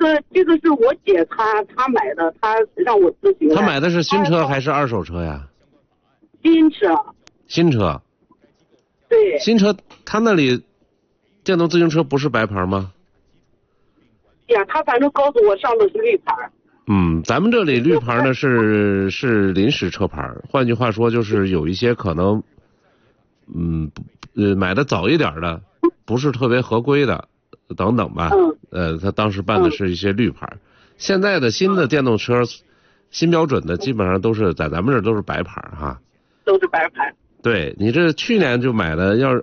这个是我姐她买的，她让我咨询。 她买的是新车还是二手车呀？ 新车。 新车。 对。 新车，她那里电动自行车不是白牌吗？ 呀，她反正告诉我上的是绿牌。 咱们这里绿牌呢是临时车牌，换句话说就是有一些可能，买的早一点的，不是特别合规的，等等吧。他当时办的是一些绿牌，现在的新的电动车，新标准的基本上都是在咱们这儿都是白牌哈。 都是白牌。 对，你这去年就买的，要是